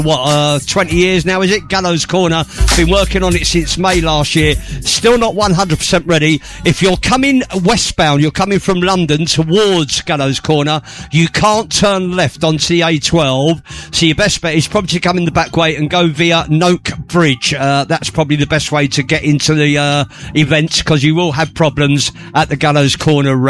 20 years now, is it? Gallows Corner. Been working on it since May last year. Still not 100% ready. If you're coming westbound, you're coming from London towards Gallows Corner, you can't turn left onto the A12. So your best bet is probably to come in the back way and go via Noak Bridge. That's probably the best way to get into the event, because you will have problems at the Gallows Corner